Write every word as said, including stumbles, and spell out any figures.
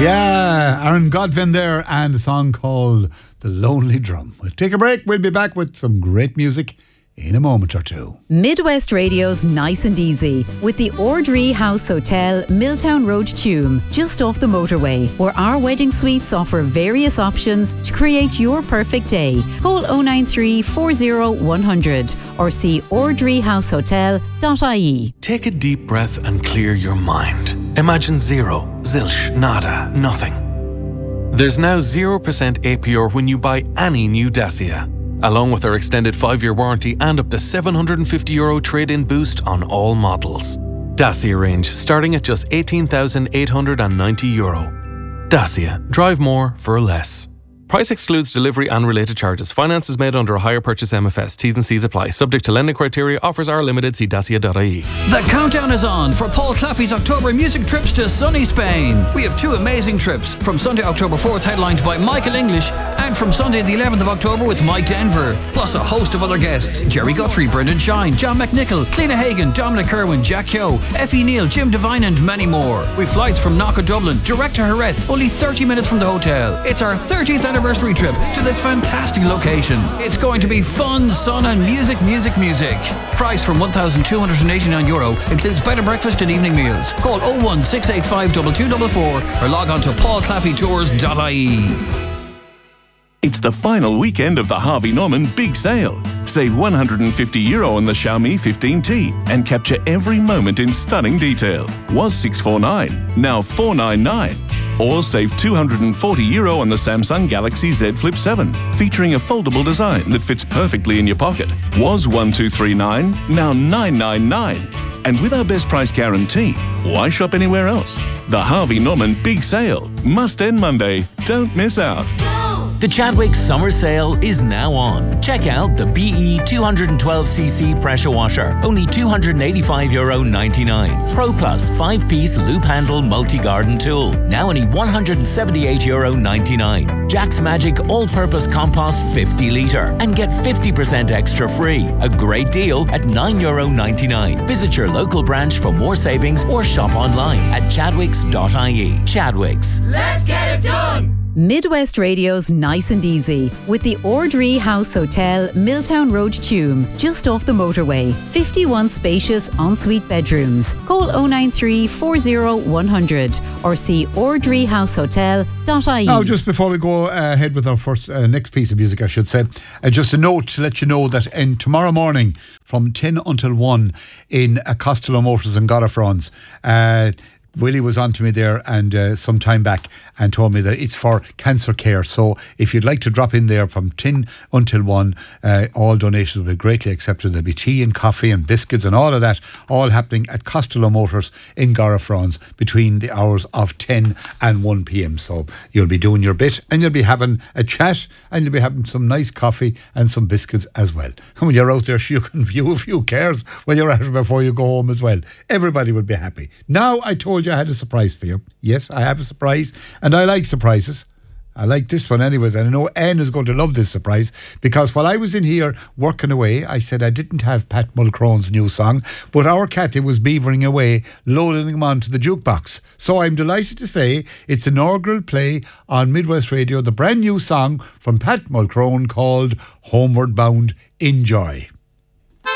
Yeah, Aaron Godwin there, and a song called The Lonely Drum. We'll take a break. We'll be back with some great music in a moment or two. Midwest Radio's Nice and Easy with the Ordree House Hotel, Milltown Road, Tuam, just off the motorway, where our wedding suites offer various options to create your perfect day. Call oh nine three, four oh, one hundred or see ordree house hotel dot I E. Take a deep breath and clear your mind. Imagine zero, zilch, nada, nothing. There's now zero percent A P R when you buy any new Dacia, along with our extended five-year warranty and up to seven hundred fifty euro trade-in boost on all models. Dacia range starting at just eighteen thousand eight hundred ninety euro. Dacia. Drive more for less. Price excludes delivery and related charges. Finance is made under a hire purchase M F S. T's and C's apply. Subject to lending criteria. Offers are limited. See dacia dot I E. The countdown is on for Paul Claffey's October music trips to sunny Spain. We have two amazing trips. From Sunday, October fourth, headlined by Michael English, and from Sunday, the eleventh of October, with Mike Denver. Plus a host of other guests. Jerry Guthrie, Brendan Shine, John McNichol, Cliona Hagan, Dominic Kerwin, Jack Hyo, Effie Neal, Jim Devine, and many more. With flights from Knock Dublin, direct to Jerez, only thirty minutes from the hotel. It's our thirtieth anniversary trip to this fantastic location. It's going to be fun, sun, and music, music, music. Price from one thousand two hundred eighty-nine euro, includes bed and breakfast and evening meals. Call oh one six eight five two two four four or log on to paul claffey tours dot I E. It's the final weekend of the Harvey Norman Big Sale. Save one hundred fifty euro on the Xiaomi fifteen T and capture every moment in stunning detail. Was six forty-nine, now four ninety-nine. Or save two hundred forty euro on the Samsung Galaxy Z Flip seven, featuring a foldable design that fits perfectly in your pocket. Was twelve thirty-nine, now nine ninety-nine. And with our best price guarantee, why shop anywhere else? The Harvey Norman Big Sale. Must end Monday. Don't miss out. The Chadwicks Summer Sale is now on. Check out the B E two twelve c c pressure washer, only two hundred eighty-five euro ninety-nine. Pro Plus five-piece loop handle multi-garden tool, now only one hundred seventy-eight euro ninety-nine. Jack's Magic all-purpose compost fifty litre, and get fifty percent extra free. A great deal at nine euro ninety-nine. Visit your local branch for more savings or shop online at chadwicks dot I E. Chadwicks. Let's get it done! Midwest Radio's Nice and Easy with the Ordree House Hotel, Milltown Road, Tuam, just off the motorway. fifty-one spacious ensuite bedrooms. Call oh nine three, four oh, one hundred or see ordree house hotel dot I E. Now, just before we go uh, ahead with our first uh, next piece of music, I should say, uh, just a note to let you know that in tomorrow morning from ten until one in uh, Costello Motors and Godafrons, uh Willie was on to me there and uh, some time back and told me that it's for cancer care. So if you'd like to drop in there from ten until one, uh, all donations will be greatly accepted. There'll be tea and coffee and biscuits and all of that, all happening at Costello Motors in Godafrons between the hours of ten and one p.m. So you'll be doing your bit and you'll be having a chat and you'll be having some nice coffee and some biscuits as well. And when you're out there, you can view a few cars when you're at it before you go home as well. Everybody will be happy. Now, I told you I had a surprise for you. Yes, I have a surprise, and I like surprises. I like this one anyways, and I know Anne is going to love this surprise, because while I was in here working away, I said I didn't have Pat Mulcrone's new song, but our Cathy was beavering away, loading them onto the jukebox. So I'm delighted to say it's an inaugural play on Midwest Radio, the brand new song from Pat Mulcrone called Homeward Bound. Enjoy.